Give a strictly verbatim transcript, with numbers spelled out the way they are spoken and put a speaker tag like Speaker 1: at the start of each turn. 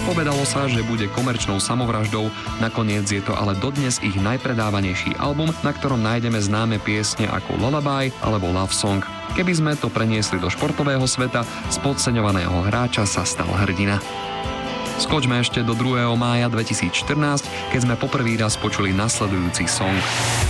Speaker 1: Povedalo sa, že bude komerčnou samovraždou, nakoniec je to ale dodnes ich najpredávanejší album, na ktorom nájdeme známe piesne ako Lullaby alebo Love Song. Keby sme to preniesli do športového sveta, z podceňovaného hráča sa stal hrdina. Skočme ešte do druhého mája dvetisícštrnásť, keď sme poprvý raz počuli nasledujúci song.